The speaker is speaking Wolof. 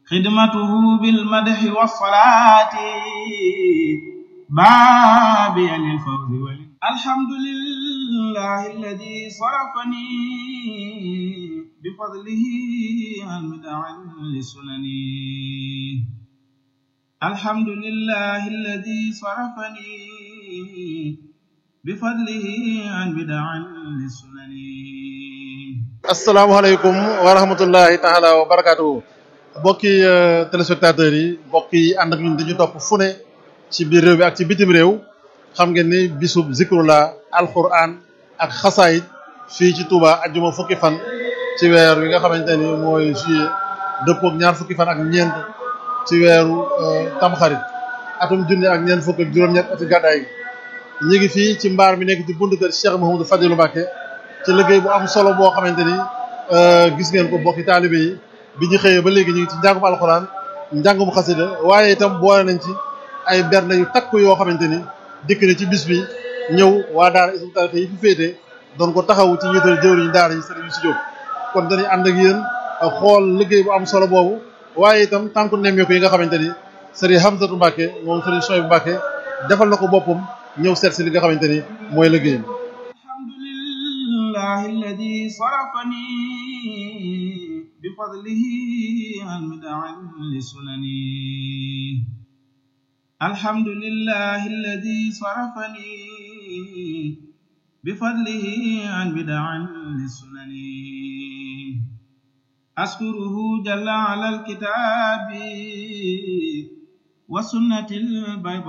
خدمته بالمدح والصلاة بابي للفوز الحمد لله الذي صرفني بفضله عن بدع لسنن الحمد لله الذي صرفني بفضله عن بدع لسنن asalaamaaleykum wa rahmatullahi taala wa barakaatuhu mbokki téléspectateurs yi mbokk yi ànd ak ñun dañu topp fu ne ci biir réew mi ak ci bitim réew xam ngeen ni bisub zikrullah alquran ak xasaayid fii ci Touba ajjuma fukki fan ci weer wi nga xamante ni mooy juillet dëppook ñaar fukki fan ak ñeent ci weeru tamxarit atum junne ak ñeent fukk ak juróom-ñett ati gàddaay gi ñu ngi fii ci mbaar mi nekk ci buntu kër Cheikh Mouhamadou Fadilou Mbacké ci liggéey bu am solo boo xamante ni gis ngeen ko bokki taalibe yi bi ñu xëyee ba léegi ñu ngi ci njàngum alxuraan njàngum xasida waaye itam boole nañ ci ay bernde yu takku yoo xamante ni dikk na ci bis bi ñëw waa daara Hizbut Tarqiyyah yi fi féete doon ko taxawu ci njiital jëwriñu daara yi Serigne Youssou Diop kon dañuy ànd ak yéen xool liggéey bu am solo boobu waaye itam tànku nemmeeku yi nga xamante ni Serigne Hamzatou Mbacké moom Serigne Souhaïbou Mbacké defal na ko boppam ñëw seet si li nga xamante ni mooy liggéeyam. الله الذي صرفني بفضله عن بدع لسنني الحمد لله الذي صرفني بفضله عن بدع لسنني أشكره جل على الكتاب والسنة البيضاء